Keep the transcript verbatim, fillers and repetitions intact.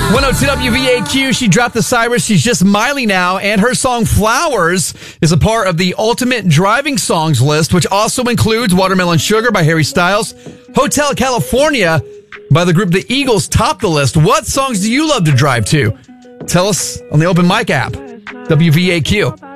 one oh two W V A Q, she dropped the Cyrus. She's just Miley now, and her song Flowers is a part of the Ultimate Driving Songs list, which also includes Watermelon Sugar by Harry Styles. Hotel California by the group The Eagles top the list. What songs do you love to drive to? Tell us on the Open Mic app. W V A Q.